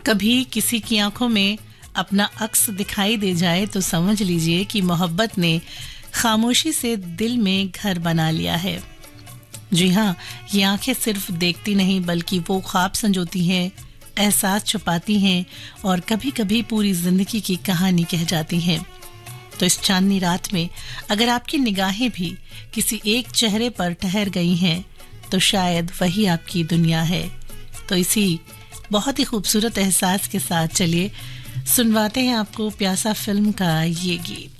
कभी किसी की आंखों में अपना अक्स दिखाई दे जाए तो समझ लीजिए कि मोहब्बत ने खामोशी से दिल में घर बना लिया है। जी हाँ, ये आंखें सिर्फ देखती नहीं बल्कि वो ख्वाब संजोती हैं, एहसास छुपाती हैं और कभी-कभी पूरी जिंदगी की कहानी कह जाती हैं। तो इस चांदनी रात में अगर आपकी निगाहें भी किसी एक चेहरे पर ठहर गई हैं तो शायद वही आपकी दुनिया है। तो इसी बहुत ही खूबसूरत एहसास के साथ चलिए सुनवाते हैं आपको प्यासा फिल्म का ये गीत।